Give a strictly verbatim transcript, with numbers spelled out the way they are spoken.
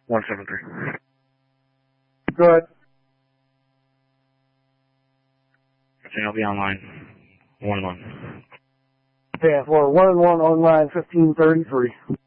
one seven three. Go ahead. Okay, I'll be online. One one. Yeah, for one and one on line fifteen thirty-three.